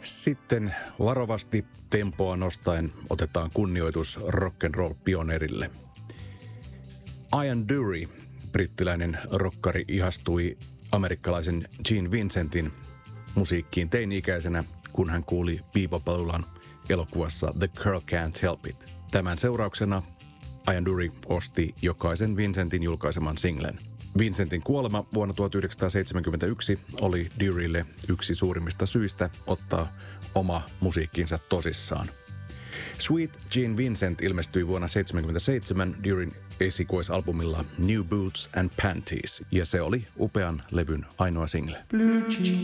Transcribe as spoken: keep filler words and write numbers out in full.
Sitten varovasti tempoa nostaen otetaan kunnioitus rock'n'roll-pioneerille. Ian Dury, brittiläinen rokkari, ihastui amerikkalaisen Gene Vincentin musiikkiin teini-ikäisenä, kun hän kuuli bebopalulan elokuvassa The Girl Can't Help It. Tämän seurauksena Ian Dury osti jokaisen Vincentin julkaiseman singlen. Vincentin kuolema vuonna tuhatyhdeksänsataaseitsemänkymmentäyksi oli Durylle yksi suurimmista syistä ottaa oma musiikkinsa tosissaan. Sweet Gene Vincent ilmestyi vuonna tuhatyhdeksänsataaseitsemänkymmentäseitsemän Duryn esikoisalbumilla New Boots and Panties, ja se oli upean levyn ainoa single.